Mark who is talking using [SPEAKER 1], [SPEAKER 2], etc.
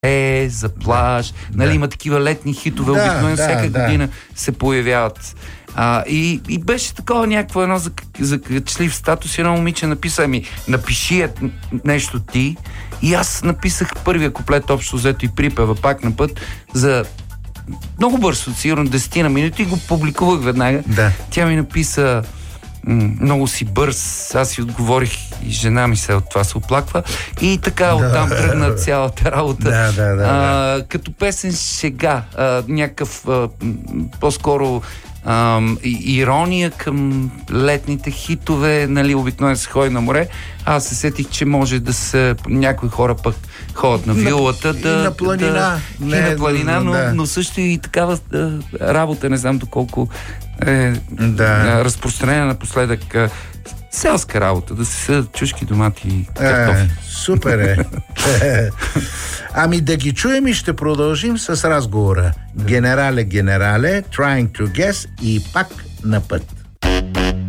[SPEAKER 1] за плаж, нали, има такива летни хитове, обикновено всяка година се появяват. И беше такова някакво едно закачлив статус, едно момиче написа, напиши нещо ти, и аз написах първия куплет общо взето и припева пак на път за много бързо, сигурно 10 на минути, и го публикувах веднага. Тя ми написа: много си бърз. Аз си отговорих и жена ми се от това се оплаква. И така оттам тръгна цялата работа. Като песен шега, някакъв по-скоро ирония към летните хитове, нали, обикновено се ходи на море. Аз се сетих, че може да са някои хора пък ходят на вилата,
[SPEAKER 2] на планина.
[SPEAKER 1] На планина, но също и такава работа, не знам доколко е разпространена напоследък, селска работа, да се съдат чушки, домати и картофи.
[SPEAKER 2] Супер е. Ами да ги чуем и ще продължим с разговора. Генерале, trying to guess, и пак на път.